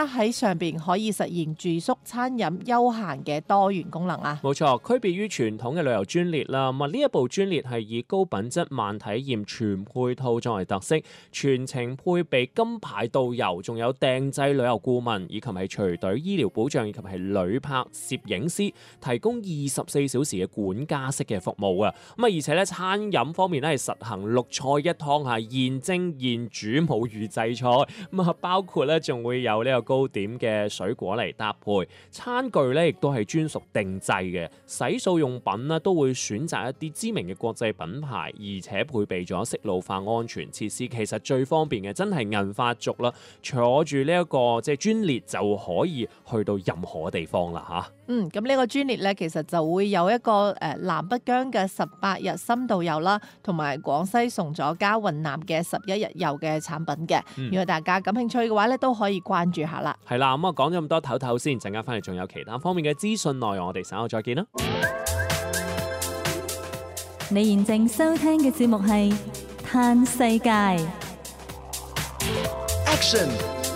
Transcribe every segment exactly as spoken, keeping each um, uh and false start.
家喺上邊可以實現住宿、餐飲、休閒嘅多元功能啊。 冇錯，區別於傳統嘅旅遊專列啦。咁啊呢一部專列係以高品質慢體驗全配套作為特色，全程配備金牌導遊，仲有訂製旅遊顧問，以及係隨隊醫療保障，以及係旅拍攝影師，提供二十四小時嘅管家式嘅服務啊。咁啊而且咧餐飲方面咧係實行六菜一湯，係現蒸現煮，冇預製菜。咁啊包括咧仲會有呢個糕點嘅水果嚟搭配，餐具咧亦都係專屬定製嘅，洗漱用品呢都會選擇一啲知名嘅國際品牌，而且配備咗適路化安全設施。其實最方便嘅真係銀髮族啦，坐住呢一個即係專列就可以去到任何地方啦嚇。 嗯，咁呢個專列咧，其實就會有一個誒、呃、南北疆嘅十八日深度遊啦，同埋廣西崇左加雲南嘅十一日遊嘅產品嘅。 嗯、 如果大家感興趣嘅話咧，都可以關注下啦。 係啦，咁啊講咗咁多唞唞先，陣間翻嚟仲有其他方面嘅資訊內容，我哋稍後再見啦。 你現正收聽嘅節目係《嘆世界》 Action。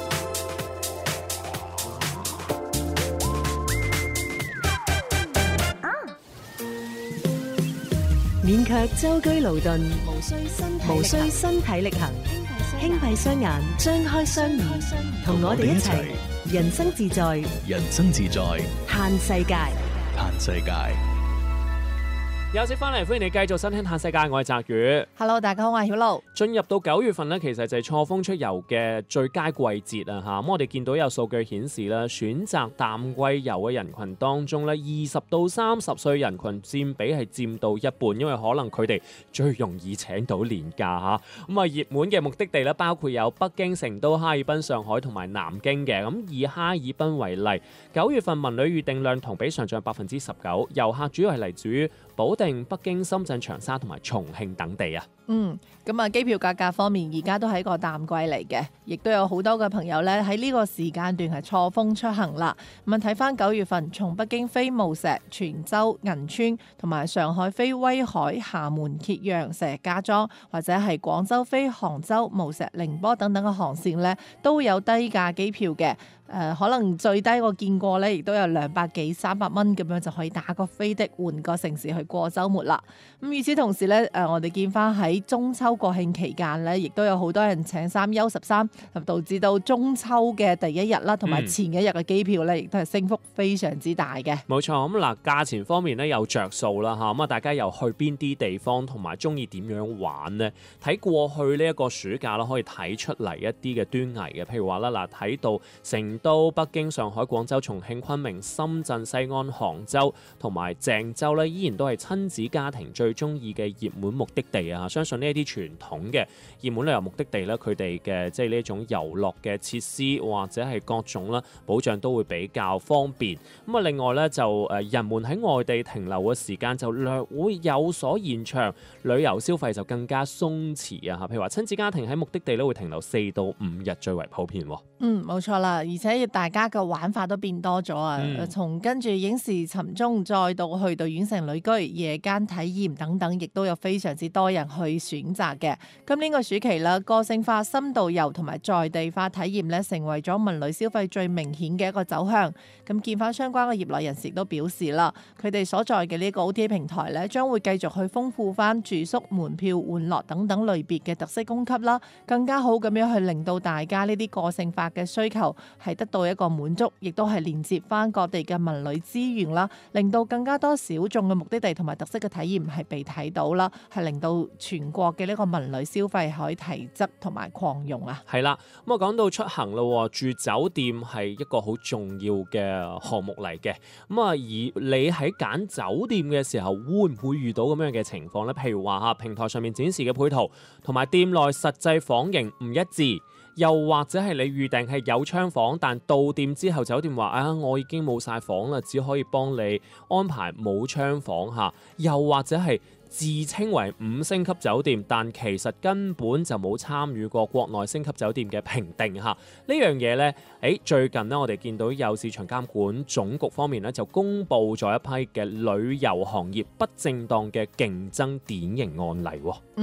勉強舟車勞頓，無需身體無需身體力行，輕閉雙眼，張開雙耳，同我哋一齊人生自在， 人生自在， 嘆世界， 嘆世界。 有節翻嚟，歡迎你繼續收聽《嘆世界》，我係澤宇。 Hello， 大家好，我係曉露。 進入到九月份咧，其實就係錯峰出遊嘅最佳季節啊！嚇，咁我哋見到有數據顯示啦，選擇淡季遊嘅人群當中咧，二十到三十歲人群佔比係佔到一半，因為可能佢哋最容易請到年假嚇。咁啊，熱門嘅目的地咧，包括有北京、成都、哈爾濱、上海同埋南京嘅。咁以哈爾濱為例，九月份文旅預訂量同比上漲百分之十九，遊客主要係嚟自於保定、北京、深圳、長沙同埋重慶等地啊。 嗯，咁啊，機票價格方面而家都係一個淡季嚟嘅，亦都有好多嘅朋友咧喺呢個時間段係錯峰出行啦。咁啊，睇翻九月份，從北京飛無錫、泉州、銀川，同埋上海飛威海、廈門、揭陽、石家莊，或者係廣州飛杭州、無錫、寧波等等嘅航線咧，都有低價機票嘅。誒、呃、可能最低我見過咧，亦都有兩百幾三百蚊咁樣就可以打個飛的換個城市去過週末啦。咁與此同時咧，誒、呃、我哋見翻喺中秋國慶期間咧，亦都有好多人請三休十三，導致到中秋嘅第一日啦，同埋前一日嘅機票咧，亦都係升幅非常之大嘅。 冇錯，咁嗱價錢方面咧有着數啦嚇，咁啊大家又去邊啲地方，同埋中意點樣玩呢？睇過去呢一個暑假啦，可以睇出嚟一啲嘅端倪嘅，譬如話啦嗱，睇到成都、北京、上海、廣州、重慶、昆明、深圳、西安、杭州同埋鄭州咧，依然都係親子家庭最中意嘅熱門目的地啊！相信呢一啲傳統嘅熱門旅遊目的地咧，佢哋嘅即係呢一種遊樂嘅設施或者係各種啦保障都會比較方便。咁啊，另外咧就誒人們喺外地停留嘅時間就略會有所延長，旅遊消費就更加鬆弛啊！嚇，譬如話親子家庭喺目的地咧會停留四到五日最為普遍。 嗯，冇錯啦，而且大家嘅玩法都變多咗啊！嗯、從跟住影視尋蹤，再到去到縣城旅居、夜間體驗等等，亦都有非常之多人去選擇嘅。今年個暑期啦，個性化深度遊同埋在地化體驗咧，成為咗文旅消費最明顯嘅一個走向。咁見翻相關嘅業內人士都表示啦，佢哋所在嘅呢個 O T A 平台咧，將會繼續去豐富翻住宿、門票、玩樂等等類別嘅特色供給啦，更加好咁樣去令到大家呢啲個性化嘅需求係得到一個滿足，亦都係連接翻各地嘅文旅資源啦，令到更加多小眾嘅目的地同埋特色嘅體驗係被睇到啦，係令到全國嘅呢個文旅消費可以提質同埋擴容啊。 係啦，咁啊講到出行咯，住酒店係一個好重要嘅項目嚟嘅。咁啊，而你喺揀酒店嘅時候，會唔會遇到咁樣嘅情況呢？譬如話嚇平台上面展示嘅配套同埋店內實際房型唔一致。又或者係你預訂係有窗房，但到店之後酒店話啊，我已經冇晒房啦，只可以幫你安排冇窗房嚇。又或者係自稱為五星級酒店，但其實根本就冇參與過國內星級酒店嘅評定嚇。呢樣嘢呢，誒最近呢，我哋見到有市場監管總局方面呢，就公布咗一批嘅旅遊行業不正當嘅競爭典型案例喎。 嗯。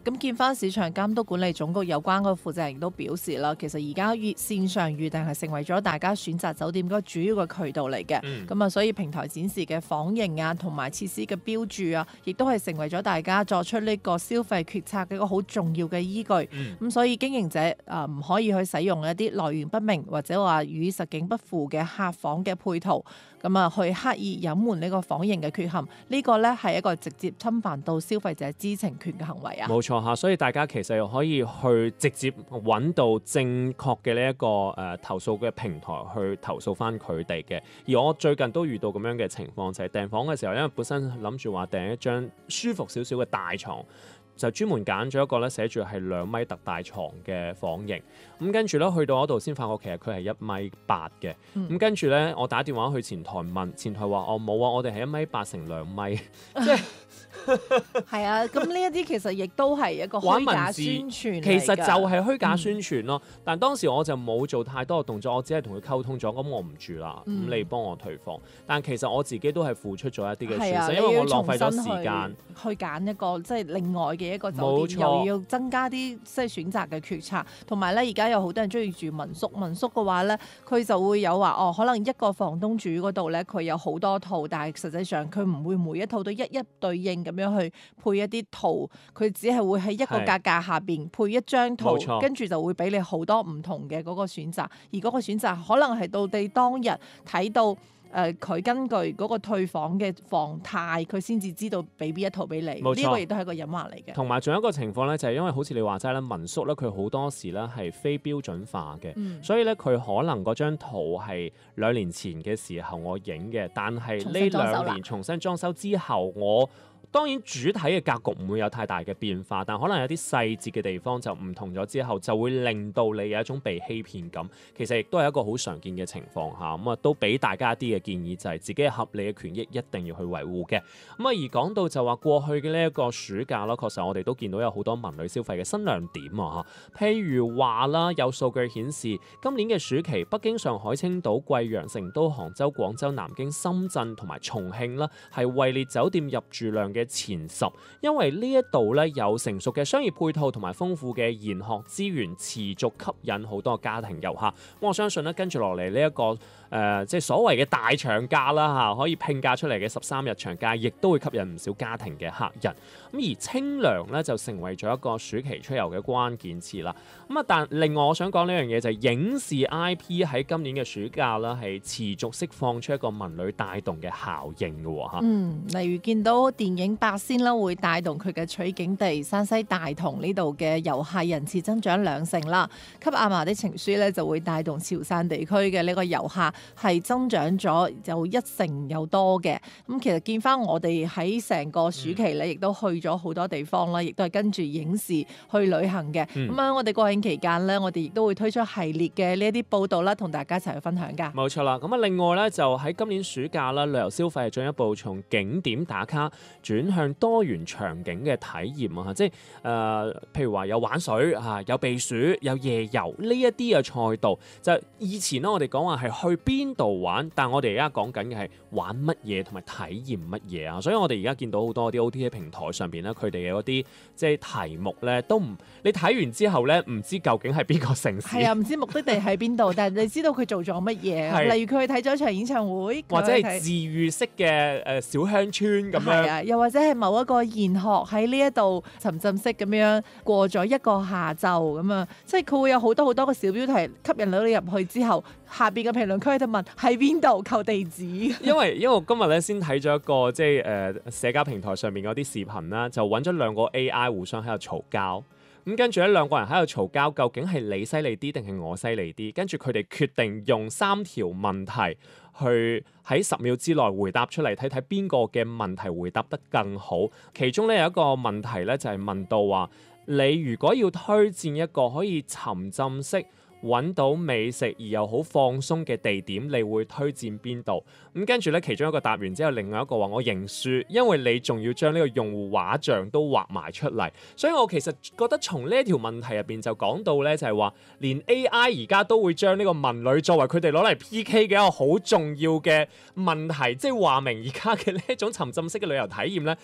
咁見翻市場監督管理總局有關個負責人都表示啦，其實而家預線上預訂係成為咗大家選擇酒店嗰個主要嘅渠道嚟嘅。咁啊、嗯，所以平台展示嘅房型啊，同埋設施嘅標註啊，亦都係成為咗大家作出呢個消費決策嘅一個好重要嘅依據。咁、嗯、所以經營者啊唔可以去使用一啲來源不明或者話與實景不符嘅客房嘅配套，咁啊去刻意隱瞞呢個房型嘅缺陷，呢、呢個咧係一個直接侵犯到消費者知情權嘅行為啊。 冇錯嚇，所以大家其實又可以去直接揾到正確嘅呢一個誒、呃、投訴嘅平台去投訴翻佢哋嘅。而我最近都遇到咁樣嘅情況，就係、是、訂房嘅時候，因為本身諗住話訂一張舒服少少嘅大床，就專門揀咗一個咧寫住係兩米特大床嘅房型。咁跟住咧去到嗰度先發覺其實佢係一米八嘅。咁、嗯、跟住咧我打電話去前台問，前台話哦冇啊，我哋係一米八乘兩米，即係係啊。咁呢一啲其實亦都係一個虛假宣傳， 其實就係虛假宣傳咯。嗯、但當時我就冇做太多嘅動作，我只係同佢溝通咗，咁我唔住啦，咁、嗯、你幫我退房。但其實我自己都係付出咗一啲嘅損失，啊、因為我浪費咗時間去揀一個即係另外嘅一個酒店，又要增加啲即係選擇嘅決策，同埋咧而家有好多人中意住民宿，民宿嘅話咧佢就會有話哦，可能一個房東住嗰度咧佢有好多套，但係實際上佢唔會每一套都一一對應咁樣去配一啲套，佢只係會喺一個價格下邊配一張套，跟住就會俾你好多唔同嘅嗰個選擇，而嗰個選擇可能係到你當日睇到。誒佢、呃、根據嗰個退房嘅房態，佢先至知道俾邊一套俾你。冇錯，呢個亦都係一個隱患嚟嘅。 同埋仲有一個情況咧，就係、是、因為好似你話齋咧，民宿咧佢好多時咧係非標準化嘅，嗯、所以咧佢可能嗰張圖係兩年前嘅時候我影嘅，但係呢兩年重新裝修之後我。當然主體嘅格局唔會有太大嘅變化，但可能有啲細節嘅地方就唔同咗之後，就會令到你有一種被欺騙感。其實亦都係一個好常見嘅情況下，咁啊都俾大家一啲嘅建議，就係、是、自己嘅合理嘅權益一定要去維護嘅。咁啊而講到就話過去嘅呢一個暑假啦，確實我哋都見到有好多文旅消費嘅新亮點啊嚇。譬如話啦，有數據顯示今年嘅暑期，北京、上海、青島、貴陽、成都、杭州、廣州、南京、深圳同埋重慶啦，係位列酒店入住量嘅前十，因為呢一度咧有成熟嘅商業配套同埋豐富嘅研學資源，持續吸引好多家庭遊客。咁我相信咧，跟住落嚟呢一個誒、呃，即係所謂嘅大長假啦嚇，可以拼假出嚟嘅十三日長假，亦都會吸引唔少家庭嘅客人。咁而清涼咧就成為咗一個暑期出遊嘅關鍵詞啦。咁啊，但另外我想講呢樣嘢就係影視 I P 喺今年嘅暑假啦，係持續釋放出一個文旅帶動嘅效應嘅喎嚇。嗯， 例如見到電影八仙啦，會帶動佢嘅取景地山西大同呢度嘅遊客人次增長兩成啦。給阿嫲的情書咧就會帶動潮汕地區嘅呢個遊客係增長咗有一成有多嘅。咁其實見翻我哋喺成個暑期咧，亦、嗯、都去咗好多地方啦，亦都係跟住影視去旅行嘅。咁啊、嗯，我哋國慶期間咧，我哋亦都會推出系列嘅呢一啲報道啦，同大家一齊去分享㗎。 冇錯啦。咁啊，另外咧就喺今年暑假啦，旅遊消費係進一步從景點打卡轉向多元場景嘅體驗啊！即係誒、呃，譬如話有玩水啊，有避暑，有夜遊呢一啲嘅賽道。就以前咧，我哋講話係去邊度玩，但我哋而家講緊嘅係玩乜嘢同埋體驗乜嘢啊！所以我哋而家見到好多啲 O T A 平台上邊咧，佢哋嘅嗰啲即係題目咧，都唔你睇完之後咧，唔知究竟係邊個城市？係啊，唔知目的地喺邊度，但係你知道佢做咗乜嘢？是例如佢去睇咗一場演唱會， 或者係治癒式嘅誒小鄉村咁樣。係啊， 又或者係某一個研學喺呢一度沉浸式咁樣過咗一個下晝咁啊，即係佢會有好多好多個小標題吸引到你入去之後，下邊嘅評論區就問喺邊度，扣地址。 因為因為我今日咧先睇咗一個即係誒、呃、社交平台上面嗰啲視頻啦，就揾咗兩個 A I 互相喺度嘈交。咁跟住咧，兩個人喺度嘈交，究竟係你犀利啲定係我犀利啲？跟住佢哋決定用三條問題去喺十秒之內回答出嚟，睇睇邊個嘅問題回答得更好。其中咧有一個問題咧就係問到話，你如果要推薦一個可以沉浸式揾到美食而又好放鬆嘅地點，你會推薦邊度？咁跟住咧，其中一個答完之後，另外一個話我認輸，因為你仲要將呢個用戶畫像都畫埋出嚟。所以我其實覺得從呢一條問題入邊就講到咧，就係話連 A I 而家都會將呢個文旅作為佢哋攞嚟 P K 嘅一個好重要嘅問題，即係話明而家嘅呢一種沉浸式嘅旅遊體驗咧。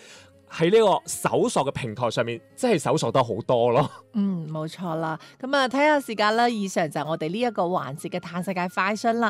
喺呢個搜索嘅平台上面，真係搜索得好多咯。 嗯，冇錯啦。咁啊，睇下時間啦，以上就係我哋呢一個環節嘅嘆世界快訊啦。